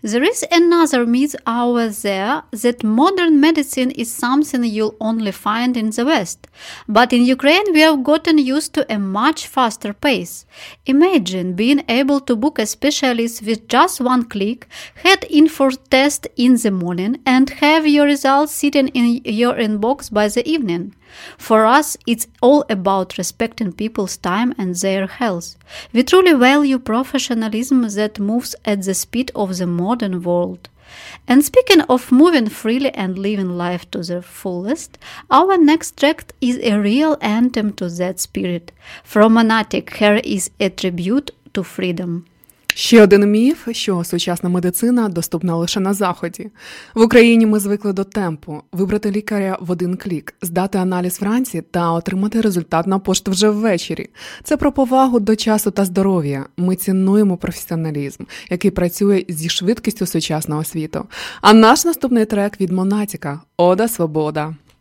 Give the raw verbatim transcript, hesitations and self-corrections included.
There is another myth out there that modern medicine is something you'll only find in the West. But in Ukraine, we have gotten used to a much faster pace. Imagine being able to book a specialist with just one click, head in for test in the morning, and have your results sitting in your inbox by the evening. For us, it's all about respecting people's time and their health. We truly value professionalism that moves at the speed of the modern world. And speaking of moving freely and living life to the fullest, our next track is a real anthem to that spirit. From Monatic, here is a tribute to freedom. Ще один міф, що сучасна медицина доступна лише на Заході. В Україні ми звикли до темпу – вибрати лікаря в один клік, здати аналіз вранці та отримати результат на пошту вже ввечері. Це про повагу до часу та здоров'я. Ми цінуємо професіоналізм, який працює зі швидкістю сучасного світу. А наш наступний трек від Монатіка – «Ода Свобода».